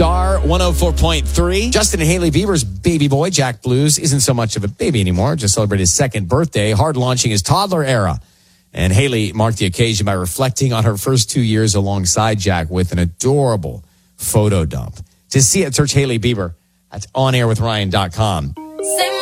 Star 104.3. Justin and Hailey Bieber's baby boy, Jack Blues, isn't so much of a baby anymore. Just celebrated his second birthday, hard launching his toddler era. And Hailey marked the occasion by reflecting on her first 2 years alongside Jack with an adorable photo dump. To see it, search Hailey Bieber at onairwithryan.com.